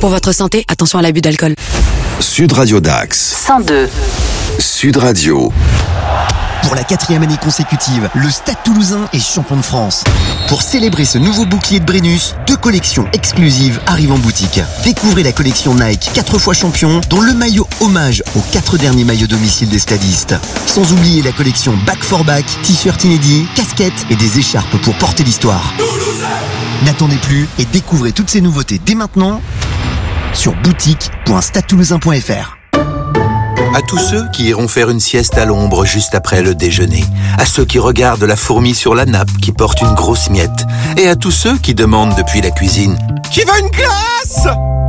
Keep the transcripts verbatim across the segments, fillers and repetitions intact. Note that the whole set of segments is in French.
Pour votre santé, attention à l'abus d'alcool. Sud Radio Dax. cent deux. Sud Radio. Pour la quatrième année consécutive, le Stade Toulousain est champion de France. Pour célébrer ce nouveau bouclier de Brennus, deux collections exclusives arrivent en boutique. Découvrez la collection Nike quatre fois champion, dont le maillot hommage aux quatre derniers maillots domicile des stadistes. Sans oublier la collection Back for Back, t-shirt inédits, casquettes et des écharpes pour porter l'histoire. Toulousain. N'attendez plus et découvrez toutes ces nouveautés dès maintenant sur boutique point stade toulousain point f r. À tous ceux qui iront faire une sieste à l'ombre juste après le déjeuner. À ceux qui regardent la fourmi sur la nappe qui porte une grosse miette. Et à tous ceux qui demandent depuis la cuisine « Qui veut une glace ?»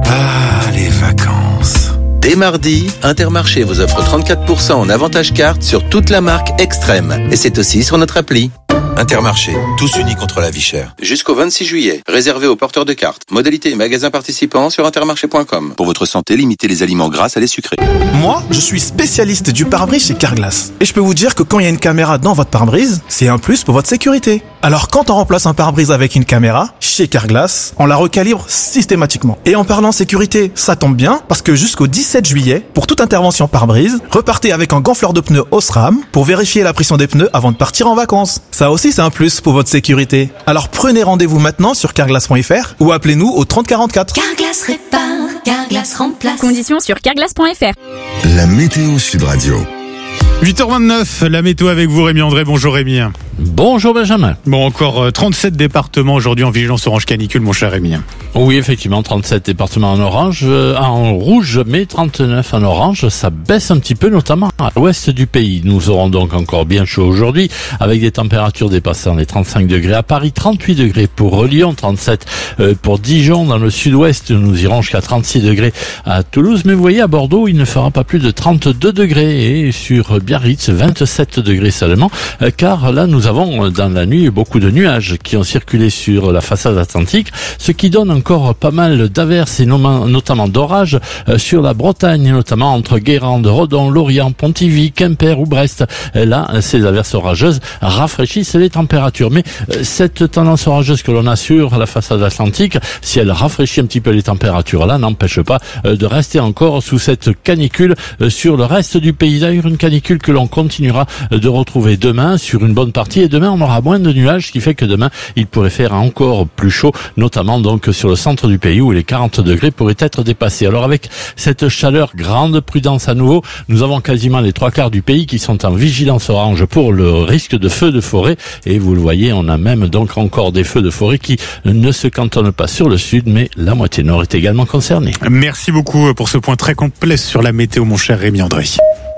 Ah, les vacances. Dès mardi, Intermarché vous offre trente-quatre pour cent en avantage carte sur toute la marque Extrême. Et c'est aussi sur notre appli. Intermarché, tous unis contre la vie chère. Jusqu'au vingt-six juillet, réservé aux porteurs de cartes. Modalité et magasins participants sur intermarché point com. Pour votre santé, limitez les aliments gras à les sucrés. Moi, je suis spécialiste du pare-brise chez Carglass. Et je peux vous dire que quand il y a une caméra dans votre pare-brise, c'est un plus pour votre sécurité. Alors quand on remplace un pare-brise avec une caméra, chez Carglass, on la recalibre systématiquement. Et en parlant sécurité, ça tombe bien, parce que jusqu'au dix-sept juillet, pour toute intervention pare-brise, repartez avec un gonfleur de pneus Osram pour vérifier la pression des pneus avant de partir en vacances. Ça aussi, c'est un plus pour votre sécurité. Alors prenez rendez-vous maintenant sur carglass point f r ou appelez-nous au trente quarante-quatre. Carglass répare, Carglass remplace. Conditions sur carglass point f r. La météo Sud Radio. huit heures vingt-neuf, la météo avec vous, Rémi André. Bonjour Rémi. Bonjour Benjamin. Bon, encore trente-sept départements aujourd'hui en vigilance orange canicule, mon cher Rémi. Oui, effectivement, trente-sept départements en orange, euh, en rouge, mais trente-neuf en orange. Ça baisse un petit peu, notamment à l'ouest du pays. Nous aurons donc encore bien chaud aujourd'hui, avec des températures dépassant les trente-cinq degrés à Paris, trente-huit degrés pour Lyon, trente-sept euh, pour Dijon. Dans le sud-ouest, nous irons jusqu'à trente-six degrés à Toulouse. Mais vous voyez, à Bordeaux, il ne fera pas plus de trente-deux degrés. Et sur Biarritz, vingt-sept degrés seulement, euh, car là, nous avons dans la nuit beaucoup de nuages qui ont circulé sur la façade atlantique, ce qui donne encore pas mal d'averses et notamment d'orages sur la Bretagne, notamment entre Guérande, Redon, Lorient, Pontivy, Quimper ou Brest. Là, ces averses orageuses rafraîchissent les températures. Mais cette tendance orageuse que l'on a sur la façade atlantique, si elle rafraîchit un petit peu les températures, là, n'empêche pas de rester encore sous cette canicule sur le reste du pays. D'ailleurs, une canicule que l'on continuera de retrouver demain sur une bonne partie. Et demain, on aura moins de nuages, ce qui fait que demain, il pourrait faire encore plus chaud, notamment donc sur le centre du pays où les quarante degrés pourraient être dépassés. Alors avec cette chaleur, grande prudence à nouveau, nous avons quasiment les trois quarts du pays qui sont en vigilance orange pour le risque de feux de forêt. Et vous le voyez, on a même donc encore des feux de forêt qui ne se cantonnent pas sur le sud, mais la moitié nord est également concernée. Merci beaucoup pour ce point très complet sur la météo, mon cher Rémi André.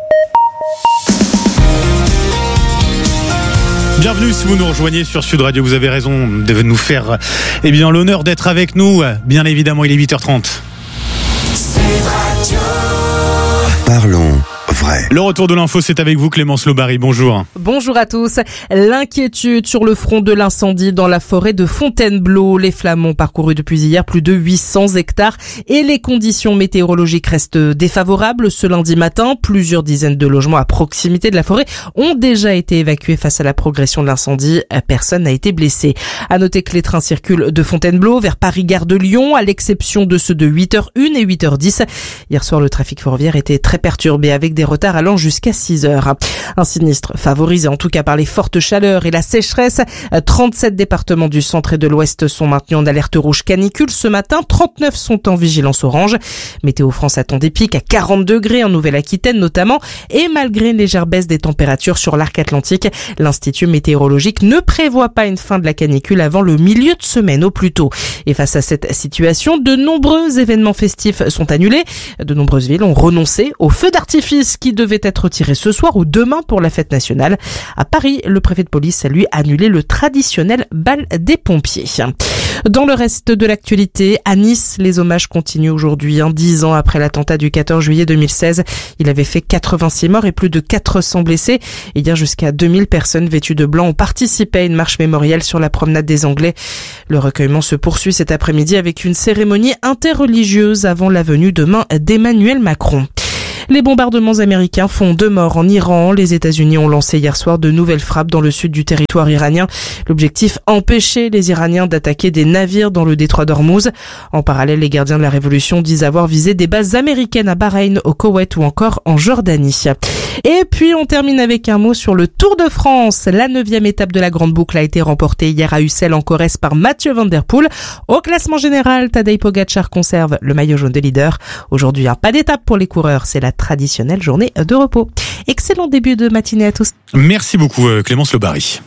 Bienvenue si vous nous rejoignez sur Sud Radio. Vous avez raison de nous faire eh bien, l'honneur d'être avec nous. Bien évidemment, il est huit heures trente. Sud Radio. Parlons vrai. Le retour de l'info, c'est avec vous Clémence Lobary. Bonjour. Bonjour à tous. L'inquiétude sur le front de l'incendie dans la forêt de Fontainebleau. Les flammes ont parcouru depuis hier plus de huit cents hectares et les conditions météorologiques restent défavorables. Ce lundi matin, plusieurs dizaines de logements à proximité de la forêt ont déjà été évacués face à la progression de l'incendie. Personne n'a été blessé. À noter que les trains circulent de Fontainebleau vers Paris-Gare de Lyon, à l'exception de ceux de huit heures une et huit heures dix. Hier soir, le trafic ferroviaire était très perturbé avec des retards allant jusqu'à six heures. Un sinistre favorisé en tout cas par les fortes chaleurs et la sécheresse. trente-sept départements du centre et de l'ouest sont maintenus en alerte rouge canicule ce matin. trente-neuf sont en vigilance orange. Météo France attend des pics à quarante degrés en Nouvelle-Aquitaine notamment. Et malgré une légère baisse des températures sur l'arc atlantique, l'Institut météorologique ne prévoit pas une fin de la canicule avant le milieu de semaine au plus tôt. Et face à cette situation, de nombreux événements festifs sont annulés. De nombreuses villes ont renoncé aux feux d'artifice qui devait être tiré ce soir ou demain pour la fête nationale. À Paris, le préfet de police a lui annulé le traditionnel bal des pompiers. Dans le reste de l'actualité, à Nice, les hommages continuent aujourd'hui. Hein, dix ans après l'attentat du quatorze juillet deux mille seize, il avait fait quatre-vingt-six morts et plus de quatre cents blessés. Et hier, jusqu'à deux mille personnes vêtues de blanc ont participé à une marche mémorielle sur la promenade des Anglais. Le recueillement se poursuit cet après-midi avec une cérémonie interreligieuse avant la venue demain d'Emmanuel Macron. Les bombardements américains font deux morts en Iran. Les États-Unis ont lancé hier soir de nouvelles frappes dans le sud du territoire iranien. L'objectif, empêcher les Iraniens d'attaquer des navires dans le détroit d'Ormuz. En parallèle, les gardiens de la révolution disent avoir visé des bases américaines à Bahreïn, au Koweït ou encore en Jordanie. Et puis on termine avec un mot sur le Tour de France. La neuvième étape de la Grande Boucle a été remportée hier à Ussel en Corrèze par Mathieu Van Der Poel. Au classement général, Tadej Pogačar conserve le maillot jaune de leader. Aujourd'hui, un pas d'étape pour les coureurs, c'est la traditionnelle journée de repos. Excellent début de matinée à tous. Merci beaucoup Clémence Le Barry.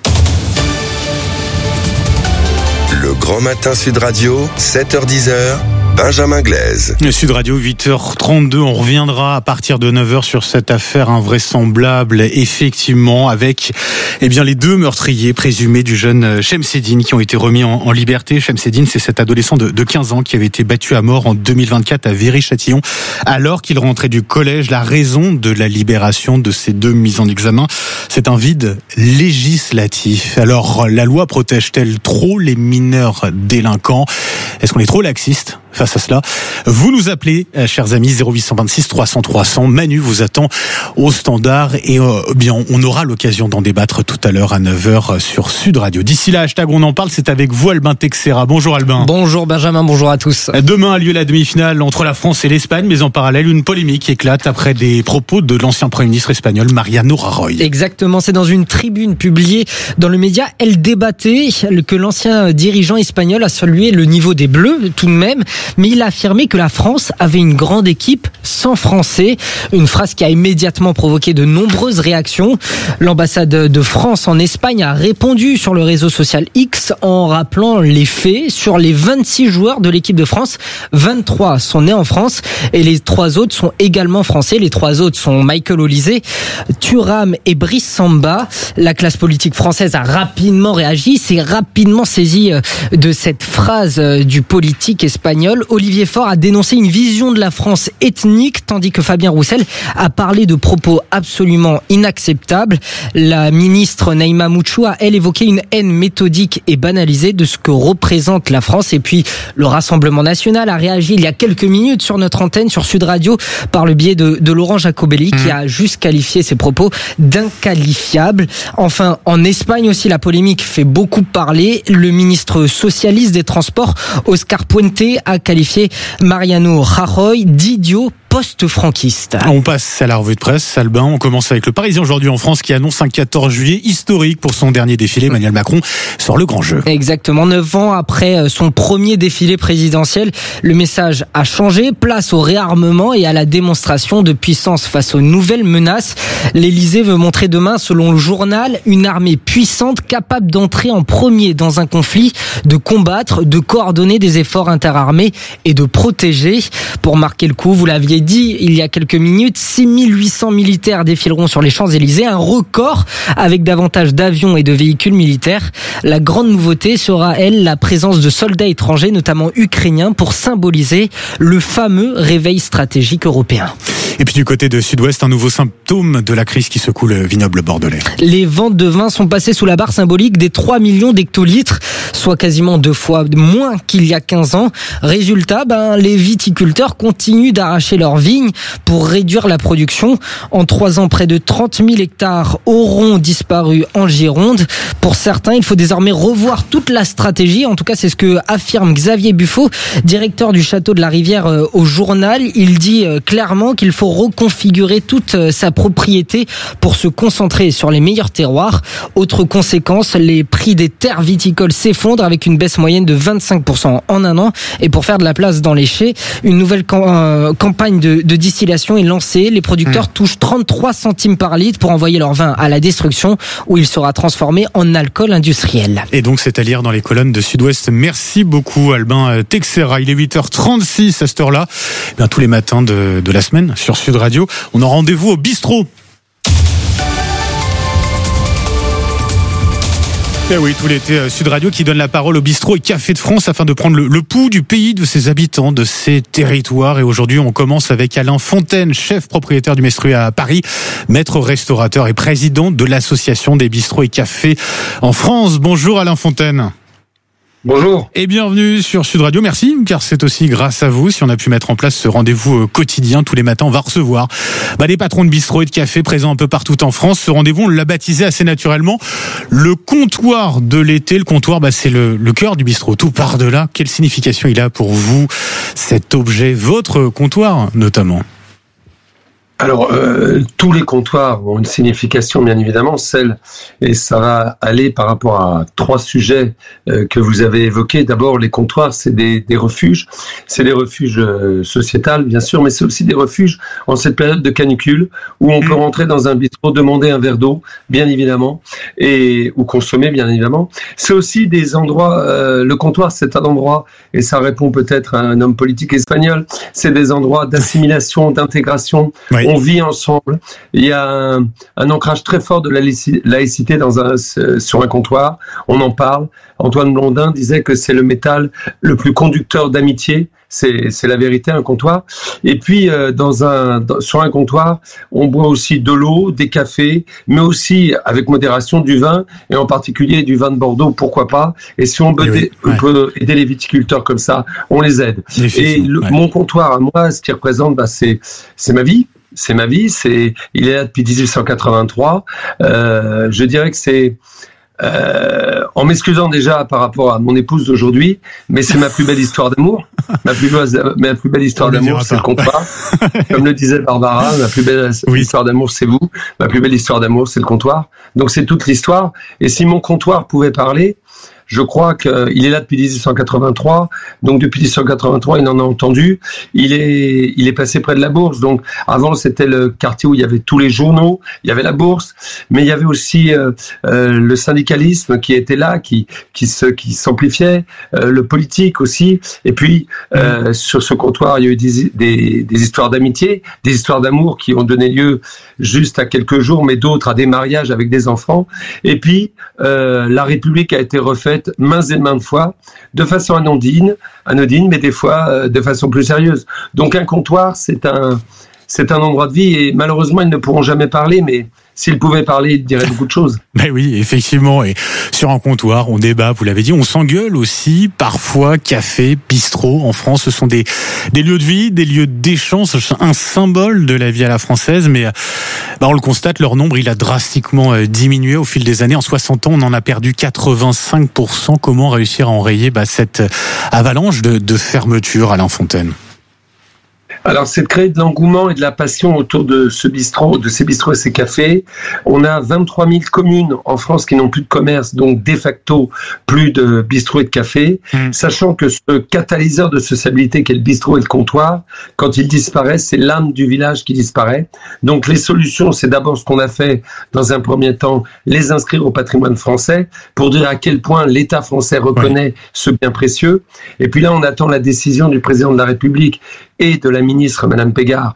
Le Grand Matin Sud Radio, sept heures dix, Benjamin Glaise. Sud Radio, huit heures trente-deux, on reviendra à partir de neuf heures sur cette affaire invraisemblable, effectivement, avec eh bien les deux meurtriers présumés du jeune Chemseddine qui ont été remis en, en liberté. Chemseddine, c'est cet adolescent de, de quinze ans qui avait été battu à mort en deux mille vingt-quatre à Viry-Châtillon alors qu'il rentrait du collège. La raison de la libération de ces deux mises en examen, c'est un vide législatif. Alors, la loi protège-t-elle trop les mineurs délinquants? Est-ce qu'on est trop laxiste face à cela? Vous nous appelez, chers amis, zéro huit deux six trois cents trois cents. Manu vous attend au standard et euh, bien on aura l'occasion d'en débattre tout à l'heure à neuf heures sur Sud Radio. D'ici là, hashtag on en parle, c'est avec vous Albin Texera. Bonjour Albin. Bonjour Benjamin, bonjour à tous. Demain a lieu la demi-finale entre la France et l'Espagne, mais en parallèle, une polémique éclate après des propos de l'ancien Premier ministre espagnol Mariano Rajoy. Exactement, c'est dans une tribune publiée dans le média El Debate que l'ancien dirigeant espagnol a salué le niveau des Bleus tout de même, mais il a affirmé que la France avait une grande équipe sans Français. Une phrase qui a immédiatement provoqué de nombreuses réactions. L'ambassade de France en Espagne a répondu sur le réseau social X en rappelant les faits. Sur les vingt-six joueurs de l'équipe de France, vingt-trois sont nés en France et les trois autres sont également français. Les trois autres sont Michael Olise, Thuram et Brice Samba. La classe politique française a rapidement réagi, s'est rapidement saisie de cette phrase du politique espagnol. Olivier Faure a dénoncé une vision de la France ethnique, tandis que Fabien Roussel a parlé de propos absolument inacceptables. La ministre Naïma Mouchou a, elle, évoqué une haine méthodique et banalisée de ce que représente la France. Et puis, le Rassemblement National a réagi il y a quelques minutes sur notre antenne, sur Sud Radio, par le biais de, de Laurent Jacobelli, qui a juste qualifié ses propos d'inqualifiables. Enfin, en Espagne aussi, la polémique fait beaucoup parler. Le ministre socialiste des Transports, Oscar Puente, a qualifié Mariano Rajoy d'idiot post-franquiste. On passe à la revue de presse, Albin. On commence avec le Parisien aujourd'hui en France qui annonce un quatorze juillet historique pour son dernier défilé. Emmanuel Macron sort le grand jeu. Exactement. Neuf ans après son premier défilé présidentiel, le message a changé. Place au réarmement et à la démonstration de puissance face aux nouvelles menaces. L'Élysée veut montrer demain, selon le journal, une armée puissante capable d'entrer en premier dans un conflit, de combattre, de coordonner des efforts interarmés et de protéger. Pour marquer le coup, vous l'aviez dit il y a quelques minutes, six mille huit cents militaires défileront sur les Champs-Élysées, un record avec davantage d'avions et de véhicules militaires. La grande nouveauté sera, elle, la présence de soldats étrangers, notamment ukrainiens, pour symboliser le fameux réveil stratégique européen. Et puis du côté de Sud-Ouest, un nouveau symptôme de la crise qui secoue le vignoble bordelais. Les ventes de vin sont passées sous la barre symbolique des trois millions d'hectolitres, soit quasiment deux fois moins qu'il y a quinze ans. Résultat, ben, les viticulteurs continuent d'arracher leurs vignes pour réduire la production. En trois ans, près de trente mille hectares auront disparu en Gironde. Pour certains, il faut désormais revoir toute la stratégie. En tout cas, c'est ce que affirme Xavier Buffo, directeur du château de la Rivière au journal. Il dit clairement qu'il faut reconfigurer toute sa propriété pour se concentrer sur les meilleurs terroirs. Autre conséquence, les prix des terres viticoles s'effondrent avec une baisse moyenne de vingt-cinq pour cent en un an. Et pour faire de la place dans les chais, une nouvelle campagne de, de distillation est lancée. Les producteurs mmh. touchent trente-trois centimes par litre pour envoyer leur vin à la destruction où il sera transformé en alcool industriel. Et donc c'est à lire dans les colonnes de Sud-Ouest. Merci beaucoup Albin Texera. Il est huit heures trente-six à cette heure-là. Eh bien, tous les matins de, de la semaine sur Sud Radio, on a rendez-vous au bistrot. Eh oui, tout l'été, Sud Radio qui donne la parole au bistrot et café de France afin de prendre le, le pouls du pays, de ses habitants, de ses territoires. Et aujourd'hui, on commence avec Alain Fontaine, chef propriétaire du Mestruy à Paris, maître restaurateur et président de l'association des bistrots et cafés en France. Bonjour Alain Fontaine. Bonjour. Et bienvenue sur Sud Radio. Merci, car c'est aussi grâce à vous si on a pu mettre en place ce rendez-vous quotidien. Tous les matins, on va recevoir bah, des patrons de bistrots et de cafés présents un peu partout en France. Ce rendez-vous, on l'a baptisé assez naturellement le comptoir de l'été. Le comptoir, bah, c'est le, le cœur du bistrot. Tout part de là. Quelle signification il a pour vous, cet objet, votre comptoir notamment? Alors, euh, tous les comptoirs ont une signification, bien évidemment, celle, et ça va aller par rapport à trois sujets euh, que vous avez évoqués. D'abord, les comptoirs, c'est des, des refuges. C'est des refuges euh, sociétals, bien sûr, mais c'est aussi des refuges en cette période de canicule où on mmh. peut rentrer dans un bistrot, demander un verre d'eau, bien évidemment, et ou consommer, bien évidemment. C'est aussi des endroits, euh, le comptoir, c'est un endroit, et ça répond peut-être à un homme politique espagnol, c'est des endroits d'assimilation, d'intégration. Oui. On vit ensemble. Il y a un, un ancrage très fort de la laïcité dans un, sur un comptoir. On en parle. Antoine Blondin disait que c'est le métal le plus conducteur d'amitié. C'est, c'est la vérité, un comptoir. Et puis, euh, dans un, dans, sur un comptoir, on boit aussi de l'eau, des cafés, mais aussi, avec modération, du vin, et en particulier du vin de Bordeaux, pourquoi pas. Et si on peut, oui, aider, ouais. on peut aider les viticulteurs comme ça, on les aide. Et le, ouais. mon comptoir, à moi, ce qui représente, bah, c'est, c'est ma vie. C'est ma vie, c'est, il est là depuis dix-huit cent quatre-vingt-trois. Euh, je dirais que c'est, euh, en m'excusant déjà par rapport à mon épouse d'aujourd'hui, mais c'est ma plus belle histoire d'amour. Ma plus belle, ma plus belle histoire d'amour, c'est le comptoir. Comme le disait Barbara, ma plus belle oui. histoire d'amour, c'est vous. Ma plus belle histoire d'amour, c'est le comptoir. Donc c'est toute l'histoire. Et si mon comptoir pouvait parler, je crois qu'il est là depuis dix-huit cent quatre-vingt-trois. Donc, depuis dix-huit cent quatre-vingt-trois, il en a entendu. Il est, il est passé près de la Bourse. Donc, avant, c'était le quartier où il y avait tous les journaux. Il y avait la Bourse. Mais il y avait aussi euh, euh, le syndicalisme qui était là, qui, qui se, qui s'amplifiait. Euh, le politique aussi. Et puis, euh, sur ce comptoir, il y a eu des, des, des histoires d'amitié, des histoires d'amour qui ont donné lieu juste à quelques jours, mais d'autres à des mariages avec des enfants. Et puis, euh, la République a été refaite maintes et maintes fois, de façon anodine, anodine, mais des fois euh, de façon plus sérieuse. Donc un comptoir, c'est un, c'est un endroit de vie, et malheureusement, ils ne pourront jamais parler, mais s'ils pouvaient parler, ils diraient beaucoup de choses. Ben oui, effectivement. Et sur un comptoir, on débat, vous l'avez dit, on s'engueule aussi. Parfois, café, bistrot. En France, ce sont des, des lieux de vie, des lieux d'échange, un symbole de la vie à la française. Mais ben on le constate, leur nombre, il a drastiquement diminué au fil des années. En soixante ans, on en a perdu quatre-vingt-cinq pour cent. Comment réussir à enrayer ben, cette avalanche de, de fermeture, Alain Fontaine? Alors, c'est de créer de l'engouement et de la passion autour de ce bistrot, de ces bistrots et ces cafés. On a vingt-trois mille communes en France qui n'ont plus de commerce, donc de facto plus de bistrots et de cafés. Mmh. Sachant que ce catalyseur de sociabilité qu'est le bistrot et le comptoir, quand il disparaît, c'est l'âme du village qui disparaît. Donc, les solutions, c'est d'abord ce qu'on a fait dans un premier temps, les inscrire au patrimoine français pour dire à quel point l'État français reconnaît ouais. ce bien précieux. Et puis là, on attend la décision du président de la République et de la ministre, Madame Pégard,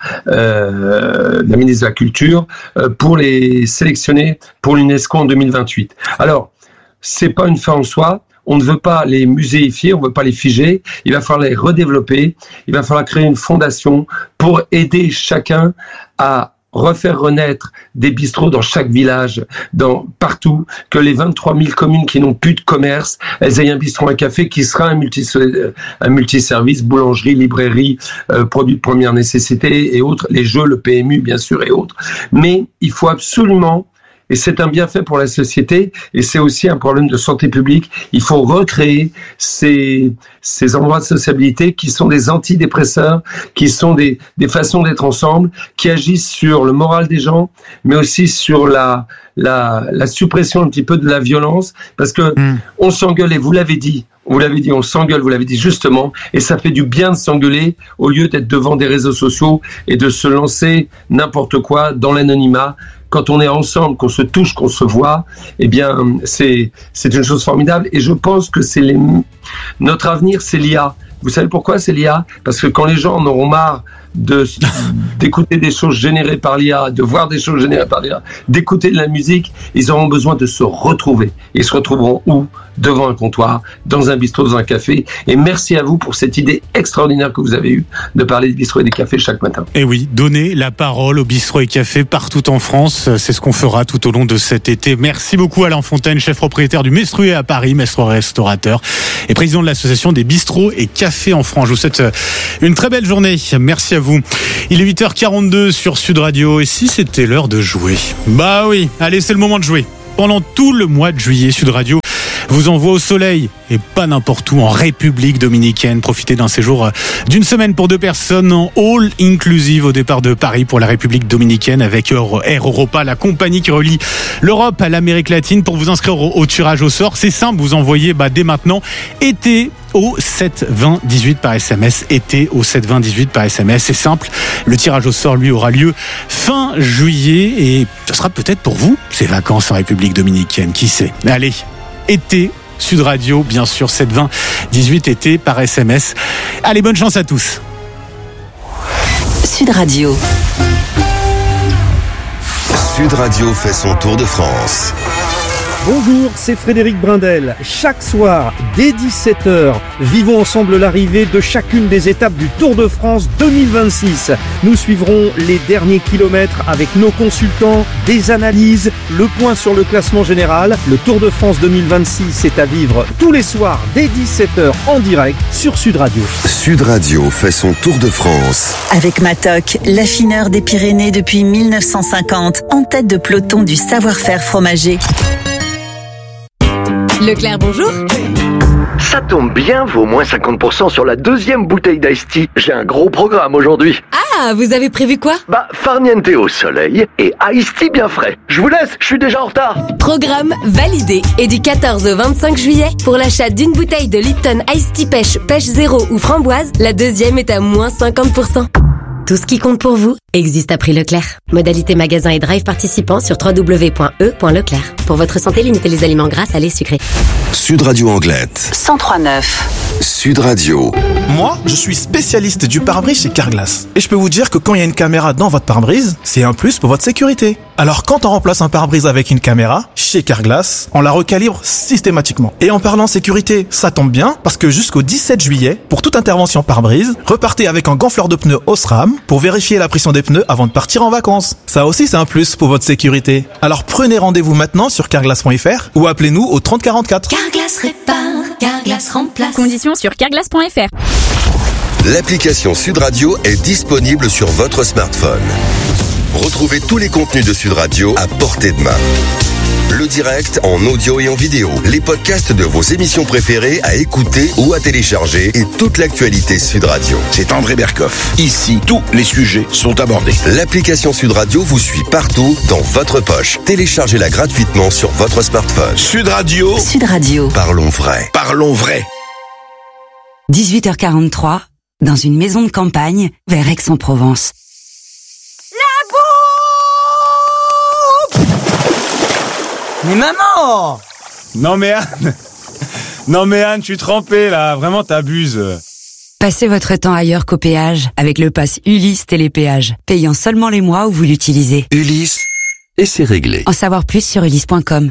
euh, la ministre de la Culture, euh, pour les sélectionner pour l'UNESCO en deux mille vingt-huit. Alors, c'est pas une fin en soi. On ne veut pas les muséifier, on ne veut pas les figer. Il va falloir les redévelopper. Il va falloir créer une fondation pour aider chacun à refaire renaître des bistrots dans chaque village, dans partout, que les vingt-trois mille communes qui n'ont plus de commerce, elles aient un bistrot, un café qui sera un multi un multiservice, boulangerie, librairie, euh, produits de première nécessité et autres, les jeux, le P M U bien sûr et autres. Mais il faut absolument, et c'est un bienfait pour la société, et c'est aussi un problème de santé publique, il faut recréer ces, ces endroits de sociabilité qui sont des antidépresseurs, qui sont des, des façons d'être ensemble, qui agissent sur le moral des gens, mais aussi sur la, la, la suppression un petit peu de la violence, parce que mmh. on s'engueule, et vous l'avez dit, vous l'avez dit, on s'engueule, vous l'avez dit justement, et ça fait du bien de s'engueuler au lieu d'être devant des réseaux sociaux et de se lancer n'importe quoi dans l'anonymat. Quand on est ensemble, qu'on se touche, qu'on se voit, eh bien, c'est, c'est une chose formidable. Et je pense que c'est les, notre avenir, c'est l'I A. Vous savez pourquoi c'est l'I A? Parce que quand les gens en auront marre de, d'écouter des choses générées par l'I A, de voir des choses générées par l'I A, d'écouter de la musique. Ils auront besoin de se retrouver. Ils se retrouveront où ? Devant un comptoir, dans un bistrot, dans un café. Et merci à vous pour cette idée extraordinaire que vous avez eue de parler des bistrots et des cafés chaque matin. Et oui, donner la parole aux bistrots et cafés partout en France, c'est ce qu'on fera tout au long de cet été. Merci beaucoup Alain Fontaine, chef propriétaire du Mestrué à Paris, maître restaurateur et président de l'association des bistrots et cafés en France. Je vous souhaite une très belle journée. Merci à vous. Il est huit heures quarante-deux sur Sud Radio. Et si c'était l'heure de jouer ? Bah oui, allez, c'est le moment de jouer. Pendant tout le mois de juillet, Sud Radio vous envoie au soleil et pas n'importe où, en République dominicaine. Profitez d'un séjour d'une semaine pour deux personnes en all inclusive au départ de Paris pour la République dominicaine avec Air Europa, la compagnie qui relie l'Europe à l'Amérique latine. Pour vous inscrire au, au tirage au sort, c'est simple, vous envoyez bah, dès maintenant été au sept vingt dix-huit par S M S. Été au sept vingt dix-huit par S M S. C'est simple. Le tirage au sort, lui, aura lieu fin juillet et ce sera peut-être pour vous ces vacances en République dominicaine. Qui sait ? Allez, été Sud Radio, bien sûr, sept vingt dix-huit été par S M S. Allez, bonne chance à tous. Sud Radio. Sud Radio fait son tour de France. Bonjour, c'est Frédéric Brindel. Chaque soir, dès dix-sept heures, vivons ensemble l'arrivée de chacune des étapes du Tour de France deux mille vingt-six. Nous suivrons les derniers kilomètres avec nos consultants, des analyses, le point sur le classement général. Le Tour de France deux mille vingt-six est à vivre tous les soirs dès dix-sept heures en direct sur Sud Radio. Sud Radio fait son Tour de France. Avec Matok, l'affineur des Pyrénées depuis mille neuf cent cinquante, en tête de peloton du savoir-faire fromager. Leclerc, bonjour. Ça tombe bien, vaut moins cinquante pour cent sur la deuxième bouteille d'Ice Tea. J'ai un gros programme aujourd'hui. Ah, vous avez prévu quoi ? Bah, farniente au soleil et Ice Tea bien frais. Je vous laisse, je suis déjà en retard. Programme validé. Et du quatorze au vingt-cinq juillet, pour l'achat d'une bouteille de Lipton Ice Tea Pêche, Pêche Zéro ou Framboise, la deuxième est à moins cinquante pour cent. Tout ce qui compte pour vous existe à prix Leclerc. Modalité magasin et drive participants sur w w w point e point leclerc. Pour votre santé, limitez les aliments gras, salés, sucrés. Sud Radio Anglette. cent trois neuf. Sud Radio. Moi, je suis spécialiste du pare-brise chez Carglass. Et je peux vous dire que quand il y a une caméra dans votre pare-brise, c'est un plus pour votre sécurité. Alors quand on remplace un pare-brise avec une caméra, chez Carglass, on la recalibre systématiquement. Et en parlant sécurité, ça tombe bien, parce que jusqu'au dix-sept juillet, pour toute intervention pare-brise, repartez avec un gonfleur de pneus Osram pour vérifier la pression des pneus avant de partir en vacances. Ça aussi, c'est un plus pour votre sécurité. Alors prenez rendez-vous maintenant sur carglass point f r ou appelez-nous au trente quarante-quatre. Carglass répare, Carglass remplace. Conditions sur carglass point f r. L'application Sud Radio est disponible sur votre smartphone. Retrouvez tous les contenus de Sud Radio à portée de main. Le direct en audio et en vidéo, les podcasts de vos émissions préférées à écouter ou à télécharger et toute l'actualité Sud Radio. C'est André Berkoff. Ici, tous les sujets sont abordés. L'application Sud Radio vous suit partout dans votre poche. Téléchargez-la gratuitement sur votre smartphone. Sud Radio. Sud Radio. Parlons vrai. Parlons vrai. dix-huit heures quarante-trois, dans une maison de campagne, vers Aix-en-Provence. Mais maman! Non mais Anne! Non mais Anne, je suis trempé là, vraiment t'abuses. Passez votre temps ailleurs qu'au péage avec le pass Ulysse Télépéage, payant seulement les mois où vous l'utilisez. Ulysse, et c'est réglé. En savoir plus sur ulysse point com.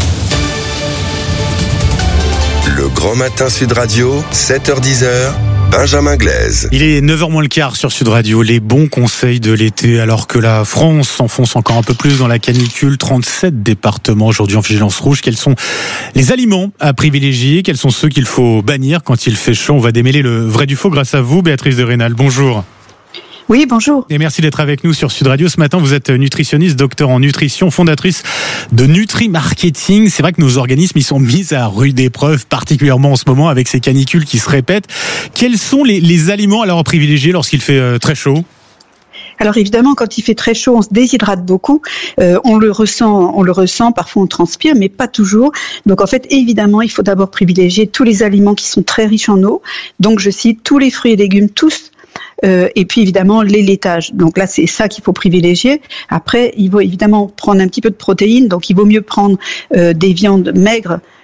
Le Grand Matin Sud Radio, sept heures dix, Benjamin Glaise. Il est neuf heures moins le quart sur Sud Radio. Les bons conseils de l'été, alors que la France s'enfonce encore un peu plus dans la canicule. trente-sept départements aujourd'hui en vigilance rouge. Quels sont les aliments à privilégier? Quels sont ceux qu'il faut bannir quand il fait chaud? On va démêler le vrai du faux grâce à vous, Béatrice de Rénal. Bonjour. Oui, bonjour. Et merci d'être avec nous sur Sud Radio. Ce matin, vous êtes nutritionniste, docteur en nutrition, fondatrice de Nutri Marketing. C'est vrai que nos organismes, ils sont mis à rude épreuve, particulièrement en ce moment avec ces canicules qui se répètent. Quels sont les, les aliments alors à privilégier lorsqu'il fait euh, très chaud? Alors évidemment, quand il fait très chaud, on se déshydrate beaucoup. Euh, on le ressent, on le ressent. Parfois, on transpire, mais pas toujours. Donc en fait, évidemment, il faut d'abord privilégier tous les aliments qui sont très riches en eau. Donc je cite tous les fruits et légumes, tous. Euh, et puis évidemment les laitages. Donc là c'est ça qu'il faut privilégier. Après il faut évidemment prendre un petit peu de protéines, donc il vaut mieux prendre euh, des viandes maigres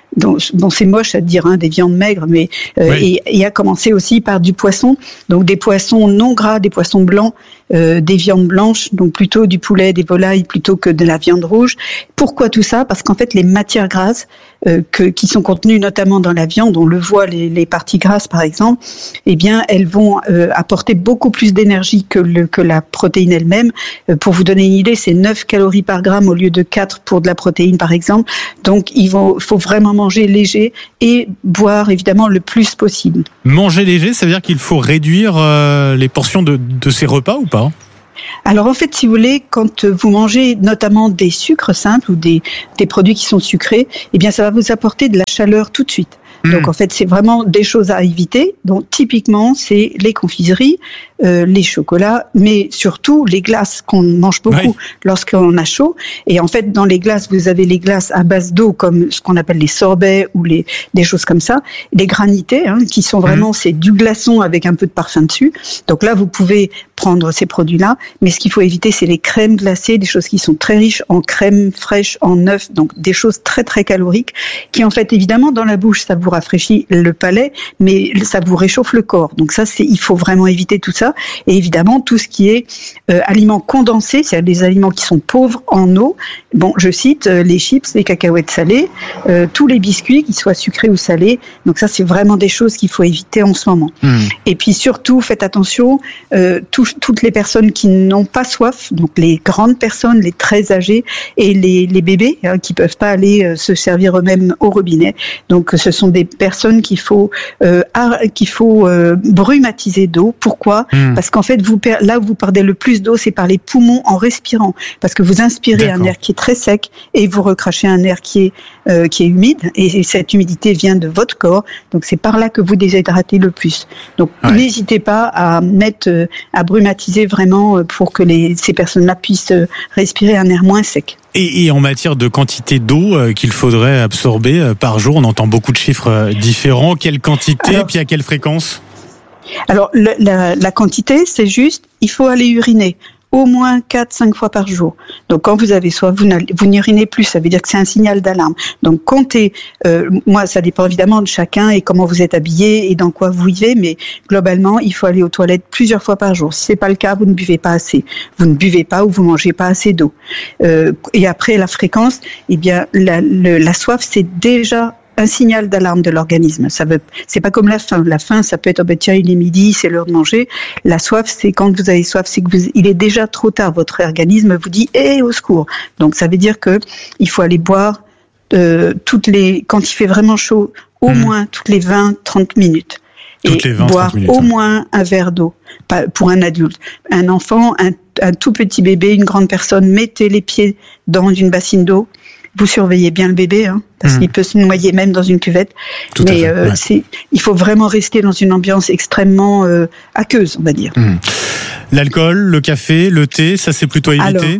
Donc, bon, c'est moche à dire, hein, des viandes maigres, mais euh, oui. et, et à commencer aussi par du poisson, donc des poissons non gras, des poissons blancs, euh, des viandes blanches, donc plutôt du poulet, des volailles plutôt que de la viande rouge. Pourquoi tout ça ? Parce qu'en fait, les matières grasses euh, que, qui sont contenues notamment dans la viande, on le voit, les, les parties grasses par exemple, eh bien, elles vont euh, apporter beaucoup plus d'énergie que, le, que la protéine elle-même. Euh, pour vous donner une idée, c'est neuf calories par gramme au lieu de quatre pour de la protéine par exemple. Donc, il faut, faut vraiment manger léger et boire évidemment le plus possible. Manger léger, ça veut dire qu'il faut réduire euh, les portions de, de ces repas ou pas ? Alors en fait, si vous voulez, quand vous mangez notamment des sucres simples ou des, des produits qui sont sucrés, eh bien ça va vous apporter de la chaleur tout de suite. Mmh. Donc en fait, c'est vraiment des choses à éviter. Donc typiquement, c'est les confiseries, euh, les chocolats, mais surtout les glaces qu'on mange beaucoup oui. lorsqu'on a chaud. Et en fait, dans les glaces, vous avez les glaces à base d'eau, comme ce qu'on appelle les sorbets ou les des choses comme ça, les granités, hein, qui sont vraiment mmh. c'est du glaçon avec un peu de parfum dessus. Donc là, vous pouvez prendre ces produits-là, mais ce qu'il faut éviter, c'est les crèmes glacées, des choses qui sont très riches en crème fraîche, en œufs, donc des choses très très caloriques, qui en fait évidemment dans la bouche, ça vous rafraîchit le palais, mais ça vous réchauffe le corps. Donc ça, c'est, il faut vraiment éviter tout ça. Et évidemment, tout ce qui est euh, aliments condensés, c'est-à-dire des aliments qui sont pauvres en eau. Bon, je cite euh, les chips, les cacahuètes salées, euh, tous les biscuits, qu'ils soient sucrés ou salés. Donc ça, c'est vraiment des choses qu'il faut éviter en ce moment. Mmh. Et puis surtout, faites attention, euh, tout, toutes les personnes qui n'ont pas soif, donc les grandes personnes, les très âgées et les, les bébés hein, qui peuvent pas aller euh, se servir eux-mêmes au robinet. Donc ce sont des personnes qu'il faut euh, qu'il faut euh, brumatiser d'eau. Pourquoi ? mmh. Parce qu'en fait, vous per- là où vous perdez le plus d'eau, c'est par les poumons en respirant. Parce que vous inspirez D'accord. un air qui est très sec et vous recrachez un air qui est euh, qui est humide. Et, et cette humidité vient de votre corps. Donc c'est par là que vous déshydratez le plus. Donc ouais. n'hésitez pas à mettre euh, à brumatiser vraiment euh, pour que les ces personnes-là puissent euh, respirer un air moins sec. Et, et en matière de quantité d'eau euh, qu'il faudrait absorber euh, par jour, on entend beaucoup de chiffres euh, différents. Quelle quantité, alors, puis à quelle fréquence ? Alors, le, la, la quantité, c'est juste, il faut aller uriner au moins quatre à cinq fois par jour. Donc, quand vous avez soif, vous, vous n'urinez plus, ça veut dire que c'est un signal d'alarme. Donc, comptez, euh, moi, ça dépend évidemment de chacun et comment vous êtes habillé et dans quoi vous vivez, mais globalement, il faut aller aux toilettes plusieurs fois par jour. Si c'est pas le cas, vous ne buvez pas assez. Vous ne buvez pas ou vous mangez pas assez d'eau. Euh, et après, la fréquence, eh bien, la, le, la soif, c'est déjà un signal d'alarme de l'organisme. Ça veut, c'est pas comme la faim. La faim, ça peut être, oh ben tiens, il est midi, c'est l'heure de manger. La soif, c'est quand vous avez soif, c'est que vous, il est déjà trop tard. Votre organisme vous dit, hé, au secours. Donc, ça veut dire que il faut aller boire, euh, toutes les, quand il fait vraiment chaud, au mmh. moins toutes les vingt à trente minutes. Toutes et les vingt, boire minutes, au hein. moins un verre d'eau. Pas pour un adulte. Un enfant, un, un tout petit bébé, une grande personne, mettez les pieds dans une bassine d'eau. Vous surveillez bien le bébé, hein, parce mmh. qu'il peut se noyer même dans une cuvette. Tout Mais euh, ouais. c'est, il faut vraiment rester dans une ambiance extrêmement euh, aqueuse, on va dire. Mmh. L'alcool, le café, le thé, ça c'est plutôt évité. Alors,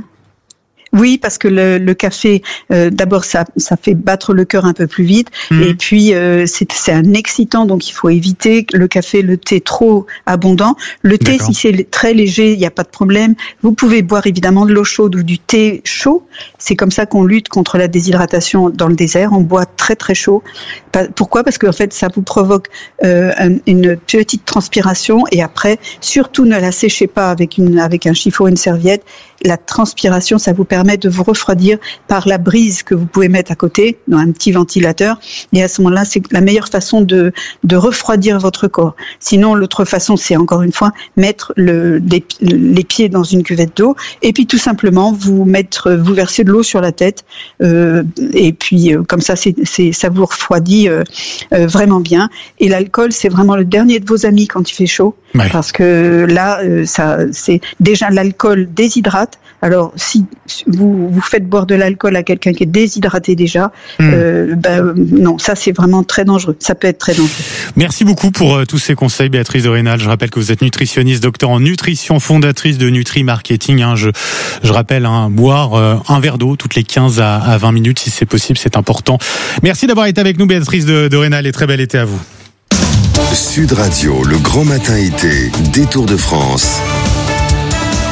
oui, parce que le, le café, euh, d'abord, ça, ça fait battre le cœur un peu plus vite, mmh. et puis euh, c'est, c'est un excitant, donc il faut éviter le café, le thé trop abondant. Le thé, D'accord. si c'est très léger, il n'y a pas de problème. Vous pouvez boire évidemment de l'eau chaude ou du thé chaud. C'est comme ça qu'on lutte contre la déshydratation dans le désert. On boit très très chaud. Pourquoi ? Parce qu'en fait, ça vous provoque euh, une petite transpiration, et après, surtout ne la séchez pas avec une avec un chiffon ou une serviette. La transpiration, ça vous permet de vous refroidir par la brise que vous pouvez mettre à côté, dans un petit ventilateur. Et à ce moment-là, c'est la meilleure façon de, de refroidir votre corps. Sinon, l'autre façon, c'est encore une fois mettre le, les, les pieds dans une cuvette d'eau, et puis tout simplement vous mettre, vous verser de l'eau sur la tête, euh, et puis euh, comme ça, c'est, c'est, ça vous refroidit euh, euh, vraiment bien. Et l'alcool, c'est vraiment le dernier de vos amis quand il fait chaud, ouais. parce que là, euh, ça, c'est déjà l'alcool déshydrate. Alors, si vous vous faites boire de l'alcool à quelqu'un qui est déshydraté déjà, mmh. euh, ben, non, ça c'est vraiment très dangereux. Ça peut être très dangereux. Merci beaucoup pour euh, tous ces conseils, Béatrice de Rênal. Je rappelle que vous êtes nutritionniste, docteur en nutrition, fondatrice de Nutri Marketing. Hein. Je, je rappelle, hein, boire euh, un verre d'eau toutes les quinze à vingt minutes, si c'est possible, c'est important. Merci d'avoir été avec nous, Béatrice de, de Rênal, et très bel été à vous. Sud Radio, le grand matin été, détour de France.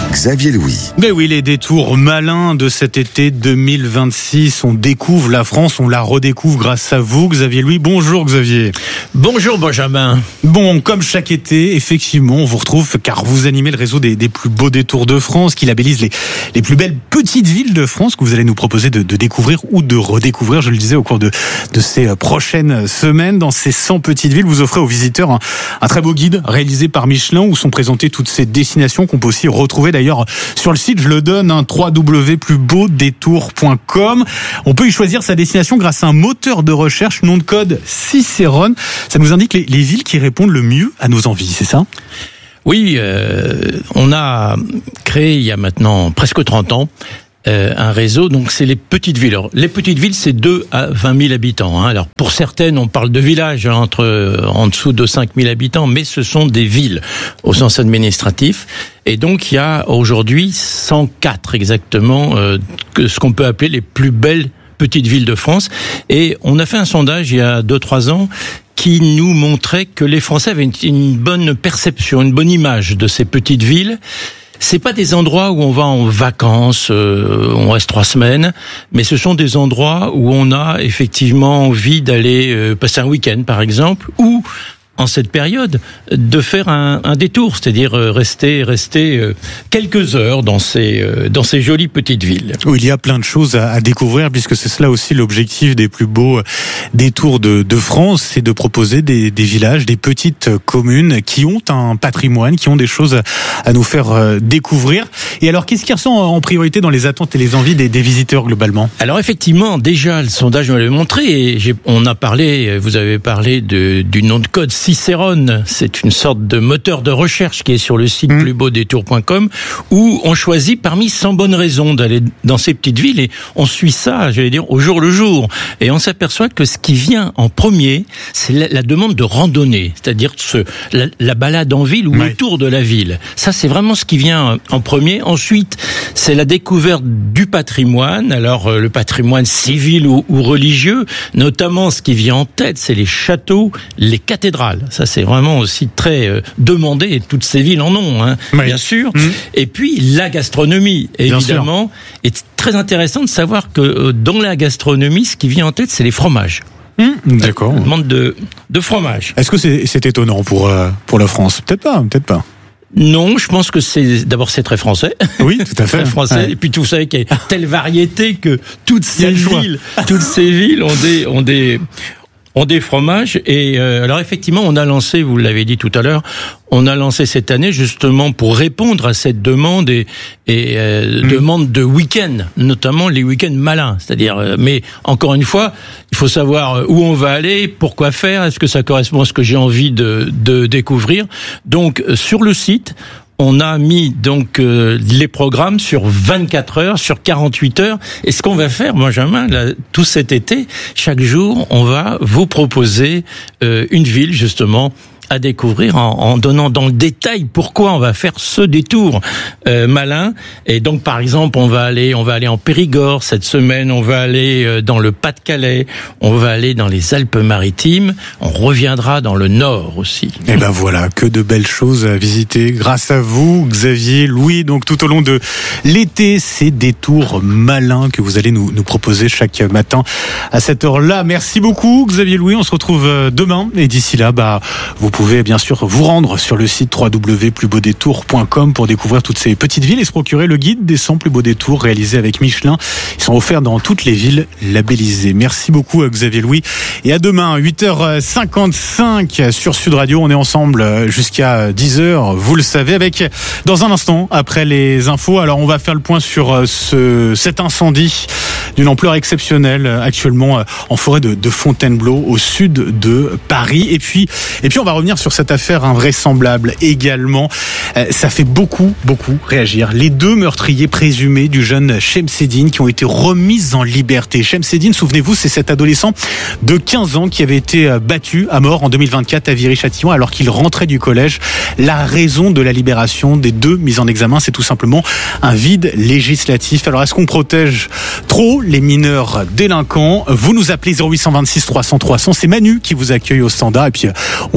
Xavier Louis. Mais oui, les détours malins de cet été deux mille vingt-six. On découvre la France, on la redécouvre grâce à vous, Xavier Louis. Bonjour Xavier. Bonjour Benjamin. Bon, comme chaque été, effectivement, on vous retrouve car vous animez le réseau des, des plus beaux détours de France qui labellise les, les plus belles petites villes de France que vous allez nous proposer de, de découvrir ou de redécouvrir, je le disais, au cours de, de ces prochaines semaines. Dans ces cent petites villes, vous offrez aux visiteurs un, un très beau guide réalisé par Michelin où sont présentées toutes ces destinations qu'on peut aussi retrouver d'ailleurs sur le site, je le donne, hein, w w w point plus beau détour point com. On peut y choisir sa destination grâce à un moteur de recherche, nom de code Cicérone. Ça nous indique les, les villes qui répondent le mieux à nos envies, c'est ça ? Oui, euh, on a créé il y a maintenant presque trente ans Euh, un réseau, donc c'est les petites villes. Alors, les petites villes, c'est deux à vingt mille habitants. Hein. Alors pour certaines, on parle de villages hein, entre euh, en dessous de cinq mille habitants, mais ce sont des villes au sens administratif. Et donc il y a aujourd'hui cent quatre exactement euh, que ce qu'on peut appeler les plus belles petites villes de France. Et on a fait un sondage il y a deux trois ans qui nous montrait que les Français avaient une, une bonne perception, une bonne image de ces petites villes. C'est pas des endroits où on va en vacances, euh, on reste trois semaines, mais ce sont des endroits où on a effectivement envie d'aller euh, passer un week-end, par exemple, ou en cette période, de faire un, un détour, c'est-à-dire rester, rester euh, quelques heures dans ces, euh, dans ces jolies petites villes. Où il y a plein de choses à, à découvrir, puisque c'est cela aussi l'objectif des plus beaux détours de, de France, c'est de proposer des, des villages, des petites communes qui ont un patrimoine, qui ont des choses à, à nous faire euh, découvrir. Et alors, qu'est-ce qui ressent en priorité dans les attentes et les envies des, des visiteurs globalement ? Alors effectivement, déjà, le sondage me l'a montré, et j'ai, on a parlé, vous avez parlé de, du nom de code Cicérone, c'est une sorte de moteur de recherche qui est sur le site mmh. plus beau détour point com où on choisit parmi cent bonnes raisons d'aller dans ces petites villes et on suit ça, j'allais dire, au jour le jour. Et on s'aperçoit que ce qui vient en premier, c'est la, la demande de randonnée, c'est-à-dire ce, la, la balade en ville ou ouais. autour de la ville. Ça, c'est vraiment ce qui vient en premier. Ensuite, c'est la découverte du patrimoine, alors le patrimoine civil ou, ou religieux, notamment ce qui vient en tête, c'est les châteaux, les cathédrales. Ça, c'est vraiment aussi très euh, demandé, et toutes ces villes en ont, hein, oui. bien sûr. Mmh. Et puis, la gastronomie, évidemment. Et très intéressant de savoir que euh, dans la gastronomie, ce qui vient en tête, c'est les fromages. Mmh, d'accord. On demande de, de fromage. Est-ce que c'est, c'est étonnant pour, euh, pour la France ? Peut-être pas, peut-être pas. Non, je pense que c'est d'abord c'est très français. Oui, tout à fait. Très français. Ouais. Et puis vous savez qu'il y a telle variété que toutes ces villes, toutes ces villes ont des ont des ont des fromages. Et euh, alors effectivement, on a lancé, vous l'avez dit tout à l'heure, on a lancé cette année justement pour répondre à cette demande et, et euh, mmh. demande de week-end, notamment les week-ends malins. C'est-à-dire, euh, mais encore une fois, il faut savoir où on va aller, pourquoi faire, est-ce que ça correspond à ce que j'ai envie de, de découvrir. Donc sur le site, on a mis donc euh, les programmes sur vingt-quatre heures, sur quarante-huit heures. Et ce qu'on va faire, Benjamin, là, tout cet été, chaque jour, on va vous proposer euh, une ville justement à découvrir en, en donnant dans le détail pourquoi on va faire ce détour euh, malin. Et donc, par exemple, on va aller, on va aller en Périgord cette semaine, on va aller euh, dans le Pas-de-Calais, on va aller dans les Alpes-Maritimes, on reviendra dans le Nord aussi. Et ben voilà, que de belles choses à visiter grâce à vous, Xavier Louis. Donc tout au long de l'été, ces détours malins que vous allez nous, nous proposer chaque matin à cette heure-là. Merci beaucoup, Xavier Louis. On se retrouve demain et d'ici là, bah vous pouvez Vous pouvez bien sûr vous rendre sur le site w w w point plus beau détour point com pour découvrir toutes ces petites villes et se procurer le guide des cent plus beaux détours réalisé avec Michelin. Ils sont offerts dans toutes les villes labellisées. Merci beaucoup Xavier Louis et à demain huit heures cinquante-cinq sur Sud Radio. On est ensemble jusqu'à dix heures, vous le savez, avec dans un instant après les infos. Alors on va faire le point sur ce, cet incendie d'une ampleur exceptionnelle actuellement en forêt de, de Fontainebleau au sud de Paris. Et puis, et puis on va revenir sur cette affaire invraisemblable également. Euh, ça fait beaucoup, beaucoup réagir. Les deux meurtriers présumés du jeune Chemseddine qui ont été remis en liberté. Chemseddine, souvenez-vous, c'est cet adolescent de quinze ans qui avait été battu à mort en deux mille vingt-quatre à Viry-Châtillon alors qu'il rentrait du collège. La raison de la libération des deux mis en examen, c'est tout simplement un vide législatif. Alors, est-ce qu'on protège trop les mineurs délinquants? Vous nous appelez zéro huit cent vingt-six trois cents trois cents. C'est Manu qui vous accueille au standard et puis on est ensemble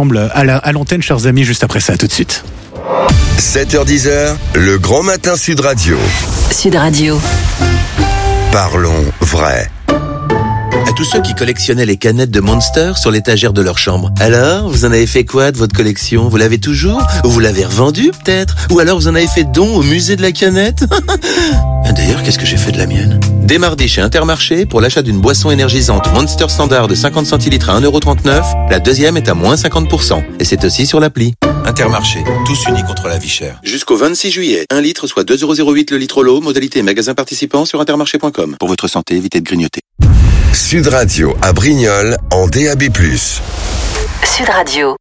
ensemble à, la, à l'antenne, chers amis, juste après ça. À tout de suite. sept heures dix, le grand matin Sud Radio. Sud Radio. Parlons vrai. À tous ceux qui collectionnaient les canettes de Monster sur l'étagère de leur chambre. Alors, vous en avez fait quoi de votre collection? Vous l'avez toujours? Ou vous l'avez revendue peut-être? Ou alors vous en avez fait don au musée de la canette? D'ailleurs, qu'est-ce que j'ai fait de la mienne? Dès mardi chez Intermarché, pour l'achat d'une boisson énergisante Monster Standard de cinquante centilitres à un euro trente-neuf, la deuxième est à moins cinquante pour cent. Et c'est aussi sur l'appli. Intermarché, tous unis contre la vie chère. Jusqu'au vingt-six juillet, un litre soit deux euros zéro huit le litre l'eau, modalité magasin participant sur intermarché point com. Pour votre santé, évitez de grignoter. Sud Radio à Brignoles en D A B plus. Sud Radio.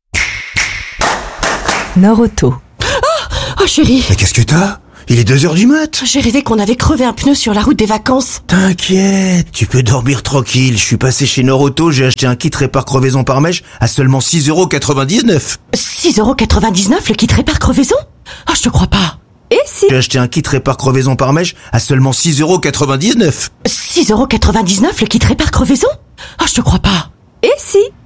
Nord Auto. Oh, oh chérie. Mais qu'est-ce que t'as? Il est deux heures du mat. J'ai rêvé qu'on avait crevé un pneu sur la route des vacances. T'inquiète, tu peux dormir tranquille. Je suis passé chez Nord Auto, j'ai acheté un kit répare crevaison par mèche à seulement six euros quatre-vingt-dix-neuf. six euros quatre-vingt-dix-neuf le kit répare crevaison? Oh, je te crois pas. Et si? J'ai acheté un kit répare crevaison par mèche à seulement six euros quatre-vingt-dix-neuf. six euros quatre-vingt-dix-neuf le kit répare crevaison? Oh, je te crois pas. Et si?